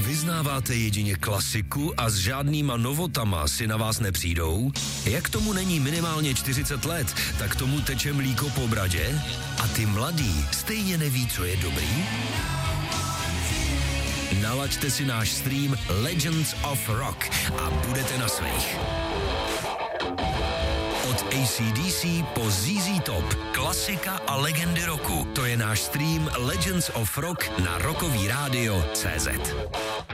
Vyznáváte jedině klasiku a s žádnýma novotama si na vás nepřijdou? Jak tomu není minimálně 40 let, tak tomu teče mlíko po bradě? A ty mladí stejně neví, co je dobrý? Nalaďte si náš stream Legends of Rock a budete na svých. Od AC/DC po ZZ Top, klasika a legendy roku. To je náš stream Legends of Rock na rockovýradio.cz.